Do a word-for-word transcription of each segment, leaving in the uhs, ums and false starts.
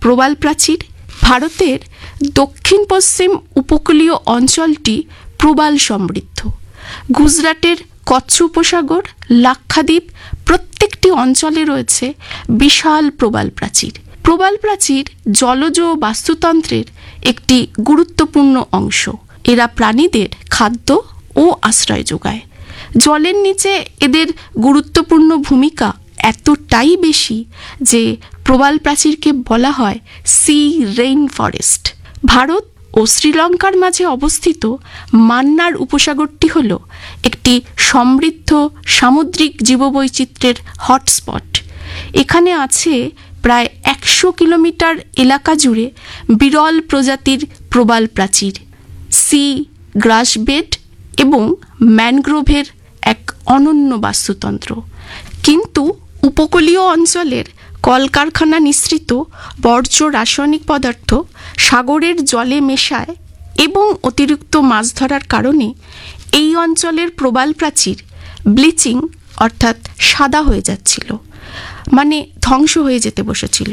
প্রবাল প্রাচীর। ভারতের দক্ষিণ পশ্চিম উপকূলীয় অঞ্চলটি প্রবাল সমৃদ্ধ। গুজরাটের কচ্ছ উপসাগর, লাক্ষাদ্বীপ প্রত্যেকটি অঞ্চলে রয়েছে বিশাল প্রবাল প্রাচীর। প্রবাল প্রাচীর জলজ বাস্তুতন্ত্রের একটি গুরুত্বপূর্ণ অংশ। এরা প্রাণীদের খাদ্য ও আশ্রয় যোগায়। জলের নিচে এদের গুরুত্বপূর্ণ ভূমিকা এতটাই বেশি যে প্রবাল প্রাচীরকে বলা হয় সি রেইন ফরেস্ট। ভারত ও শ্রীলঙ্কার মাঝে অবস্থিত মান্নার উপসাগরটি হল একটি সমৃদ্ধ সামুদ্রিক জীববৈচিত্র্যের হটস্পট। এখানে আছে প্রায় একশো কিলোমিটার এলাকা জুড়ে বিরল প্রজাতির প্রবাল প্রাচীর, সি গ্রাসবেড এবং ম্যানগ্রোভের এক অনন্য বাস্তুতন্ত্র। কিন্তু উপকূলীয় অঞ্চলের কলকারখানা নিঃসৃত বর্জ্য রাসায়নিক পদার্থ সাগরের জলে মেশায় এবং অতিরিক্ত মাছ ধরার কারণে এই অঞ্চলের প্রবাল প্রাচীর ব্লিচিং অর্থাৎ সাদা হয়ে যাচ্ছিল, মানে ধ্বংস হয়ে যেতে বসেছিল।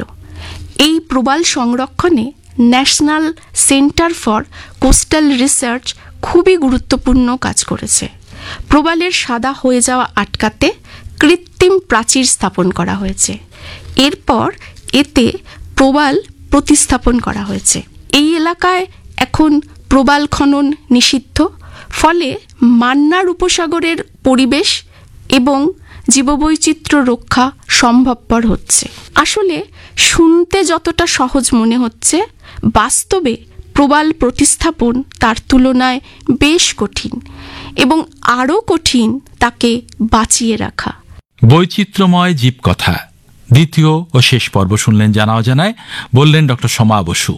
এই প্রবাল সংরক্ষণে national centre for coastal research খুবই গুরুত্বপূর্ণ কাজ করেছে। প্রবালের সাদা হয়ে যাওয়া আটকাতে কৃত্রিম প্রাচীর স্থাপন করা হয়েছে। এরপর এতে প্রবাল প্রতিস্থাপন করা হয়েছে। এই এলাকায় এখন প্রবাল খনন নিষিদ্ধ, ফলে মান্নার উপসাগরের পরিবেশ এবং জীববৈচিত্র্য রক্ষা সম্ভবপর হচ্ছে। আসলে শুনতে যতটা সহজ মনে হচ্ছে, বাস্তবে প্রবাল প্রতিস্থাপন তার তুলনায় বেশ কঠিন এবং আরও কঠিন তাকে বাঁচিয়ে রাখা। বৈচিত্র্যময় জীবকথা দ্বিতীয় ও শেষ পর্ব শুনলেন জানা অজানায়, বললেন ডক্টর সোমা বসু।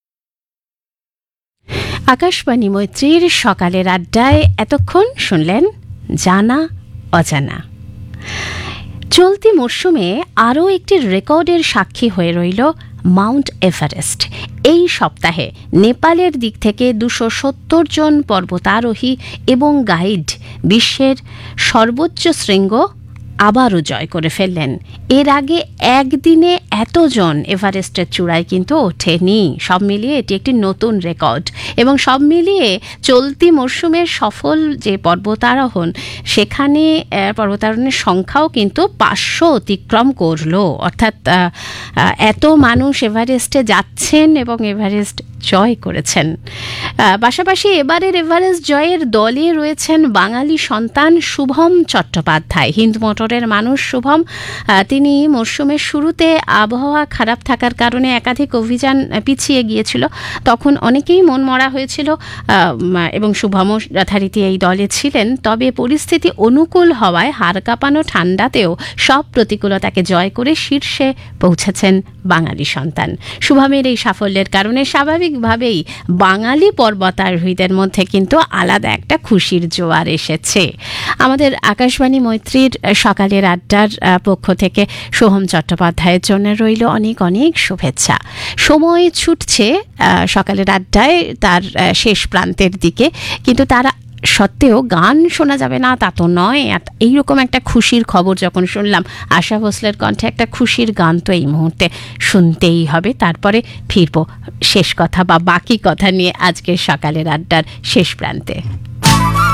আকাশবাণী মৈত্রীর সকালের আড্ডায় এতক্ষণ শুনলেন জানা অজানা। চলতি মরশুমে আরও একটি রেকর্ডের সাক্ষী হয়ে রইল মাউন্ট এভারেস্ট। এই সপ্তাহে নেপালের দিক থেকে দুশো সত্তর জন পর্বতারোহী এবং গাইড বিশ্বের সর্বোচ্চ শৃঙ্গ আবারও জয় করে ফেললেন। এর আগে একদিনে এতজন এভারেস্টের চূড়ায় কিন্তু ওঠেনি। সব মিলিয়ে এটি একটি নতুন রেকর্ড এবং সব মিলিয়ে চলতি মরশুমের সফল যে পর্বতারোহণ, সেখানে পর্বতারোহণের সংখ্যাও কিন্তু পাঁচশো অতিক্রম করলো। অর্থাৎ এত মানুষ এভারেস্টে যাচ্ছেন এবং এভারেস্ট জয় করেছেন। পাশাপাশি এবারের এভারেস্ট জয়ের দলে রয়েছেন বাঙালি সন্তান শুভম চট্টোপাধ্যায়। হিন্দ মোটরের মানুষ শুভম, তিনি মরশুমের শুরুতে আবহাওয়া খারাপ থাকার কারণে একাধিক অভিযান পিছিয়ে গিয়েছিল। তখন অনেকেই মন মরা হয়েছিল এবং শুভমও যথারীতি এই দলে ছিলেন। তবে পরিস্থিতি অনুকূল হওয়ায় হাড় কাঁপানো ঠান্ডাতেও সব প্রতিকূলতাকে জয় করে শীর্ষে পৌঁছেছেন বাঙালি সন্তান। শুভমের এই সাফল্যের কারণে স্বাভাবিকভাবেই বাঙালি পর্বতারোহীদের মধ্যে কিন্তু আলাদা একটা খুশির জোয়ার এসেছে। আমাদের আকাশবাণী মৈত্রীর সকালের আড্ডার পক্ষ থেকে সোহম চট্টোপাধ্যায়ের জন্য রইল অনেক অনেক শুভেচ্ছা। সময় ছুটছে সকালের আড্ডায় তার শেষ প্রান্তের দিকে, কিন্তু তারা সত্ত্বেও গান শোনা যাবে না তা তো নয়। এইরকম একটা খুশির খবর যখন শুনলাম, আশা ভোসলের কণ্ঠে একটা খুশির গান তো এই মুহূর্তে শুনতেই হবে। তারপরে ফিরবো শেষ কথা বা বাকি কথা নিয়ে আজকের সকালের আড্ডার শেষ প্রান্তে।